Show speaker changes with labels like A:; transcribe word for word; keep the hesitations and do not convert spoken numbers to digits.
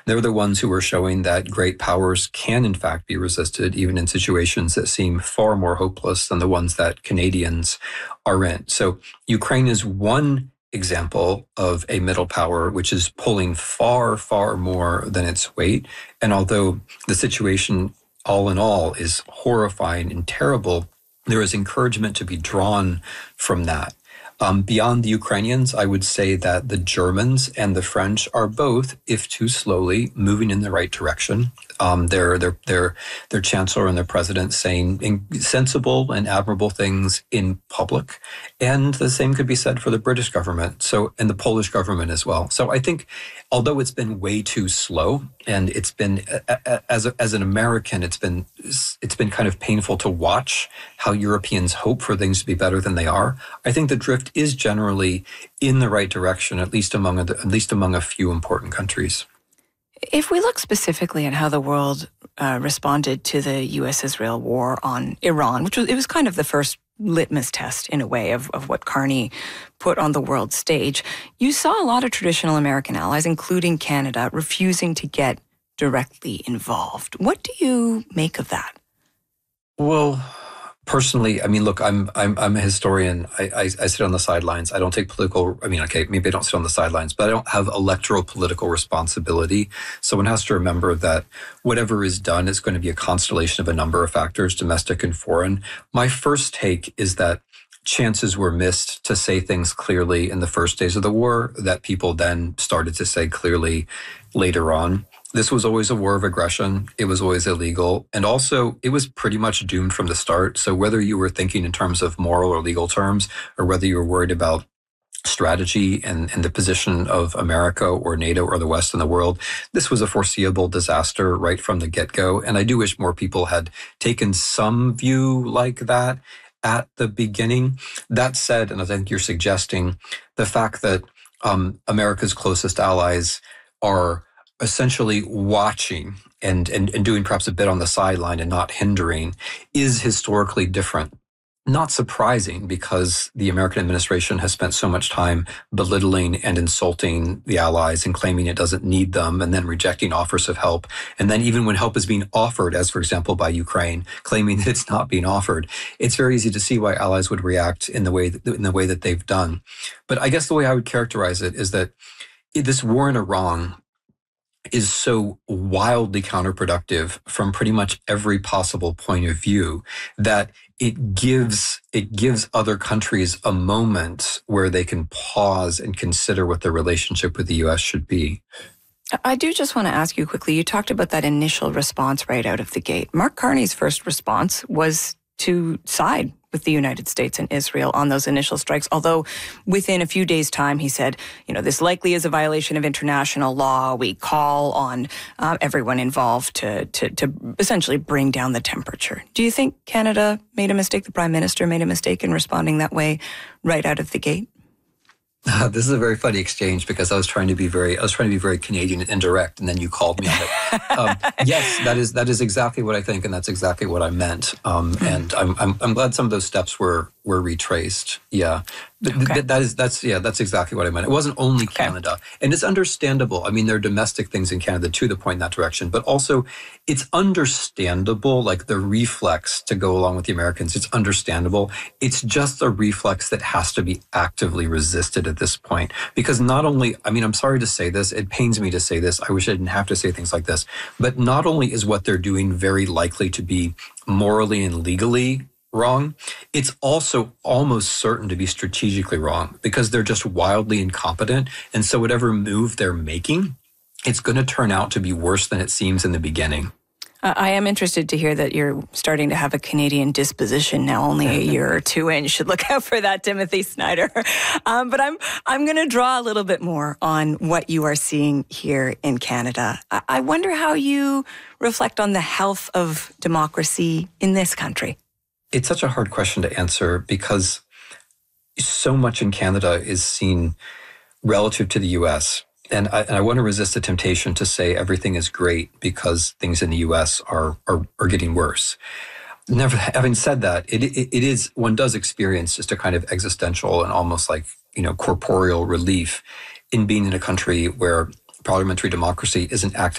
A: They're the ones who are showing that great powers can, in fact, be resisted, even in situations that seem far more hopeless than the ones that Canadians are in. So Ukraine is one example of a middle power which is pulling far, far more than its weight. And although the situation all in all is horrifying and terrible, there is encouragement to be drawn from that. Um, beyond the Ukrainians, I would say that the Germans and the French are both, if too slowly, moving in the right direction. Um, their their their their chancellor and their president saying in sensible and admirable things in public, and the same could be said for the British government. So and the Polish government as well. So I think, although it's been way too slow, and it's been as a, as an American, it's been it's been kind of painful to watch how Europeans hope for things to be better than they are. I think the drift is generally in the right direction, at least among a, at least among a few important countries.
B: If we look specifically at how the world uh, responded to the U S Israel war on Iran, which was it was kind of the first litmus test in a way of, of what Carney put on the world stage, you saw a lot of traditional American allies, including Canada, refusing to get directly involved. What do you make of that?
A: Well, personally, I mean, look, I'm I'm I'm a historian. I, I I sit on the sidelines. I don't take political. I mean, okay, maybe I don't sit on the sidelines, but I don't have electoral political responsibility. So one has to remember that whatever is done is going to be a constellation of a number of factors, domestic and foreign. My first take is that chances were missed to say things clearly in the first days of the war that people then started to say clearly later on. This was always a war of aggression. It was always illegal. And also, it was pretty much doomed from the start. So whether you were thinking in terms of moral or legal terms, or whether you were worried about strategy and, and the position of America or NATO or the West in the world, this was a foreseeable disaster right from the get-go. And I do wish more people had taken some view like that at the beginning. That said, and I think you're suggesting, the fact that um, America's closest allies are essentially watching and, and, and doing perhaps a bit on the sideline and not hindering is historically different. Not surprising, because the American administration has spent so much time belittling and insulting the allies and claiming it doesn't need them, and then rejecting offers of help. And then even when help is being offered, as for example by Ukraine, claiming that it's not being offered, it's very easy to see why allies would react in the way that, in the way that they've done. But I guess the way I would characterize it is that this war in Iran is so wildly counterproductive from pretty much every possible point of view that it gives it gives other countries a moment where they can pause and consider what their relationship with the U S should be.
B: I do just want to ask you quickly, you talked about that initial response right out of the gate. Mark Carney's first response was to side with the United States and Israel on those initial strikes, although within a few days' time, he said, you know, this likely is a violation of international law. We call on uh, everyone involved to, to, to essentially bring down the temperature. Do you think Canada made a mistake, the Prime Minister made a mistake in responding that way right out of the gate?
A: Uh, this is a very funny exchange, because I was trying to be very, I was trying to be very Canadian and indirect, and then you called me on it. um, yes, that is that is exactly what I think, and that's exactly what I meant. Um, and I'm, I'm I'm glad some of those steps were were retraced. Yeah, Th-
B: okay.
A: th- that is that's yeah that's exactly what I meant. It wasn't only
B: okay.
A: Canada, and it's understandable. I mean, there are domestic things in Canada too that point in that direction, but also it's understandable. Like the reflex to go along with the Americans, it's understandable. It's just a reflex that has to be actively resisted at this point, because not only, I mean, I'm sorry to say this, it pains me to say this, I wish I didn't have to say things like this, but not only is what they're doing very likely to be morally and legally wrong, it's also almost certain to be strategically wrong, because they're just wildly incompetent. And so whatever move they're making, it's going to turn out to be worse than it seems in the beginning.
B: Uh, I am interested to hear that you're starting to have a Canadian disposition now, only a year or two in. You should look out for that, Timothy Snyder. Um, but I'm I'm going to draw a little bit more on what you are seeing here in Canada. I, I wonder how you reflect on the health of democracy in this country.
A: It's such a hard question to answer, because so much in Canada is seen relative to the U S. And I, and I want to resist the temptation to say everything is great because things in the U S are are, are getting worse. Never, having said that, it, it it is, one does experience just a kind of existential and almost like, you know, corporeal relief in being in a country where parliamentary democracy isn't active.